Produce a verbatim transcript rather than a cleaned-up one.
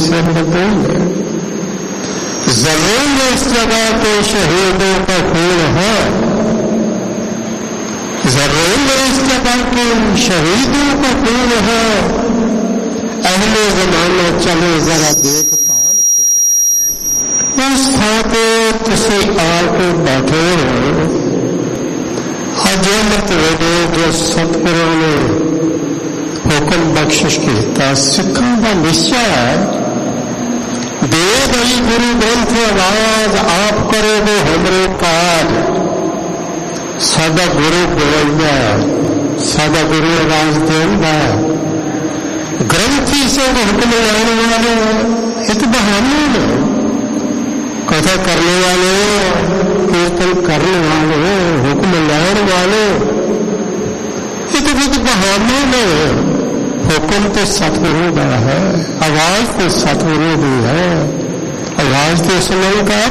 سے بدلیں گے. زمین اس جگہ پہ شہیدوں کا خون ہے، زمین اس جگہ پہ شہیدوں کا خون ہے. اہل زمانہ چلے ذرا دیکھ پال کے اس تھا پہ کسی آ کے بیٹھے ہو. حجامت ویڈے جو ستگروں نے حکم بخشش کیتا سکھاں کا نشچہ ہے. دے گئی گرو گرنتھ آواز آپ کرو گے ہمرے کاج. ساڈا گرو بولنا ساڈا گرو آواز دینا. گرنتھی سے حکم لانے والے یہ تو بہانے نے، کتھا کرنے والے کیرتن کرنے والے حکم لانے والے یہ تو کچھ بہانے نے. حکم تو ستگرو کا ہے، آواز تو ستگرو کی ہے. آواز تو سننے کا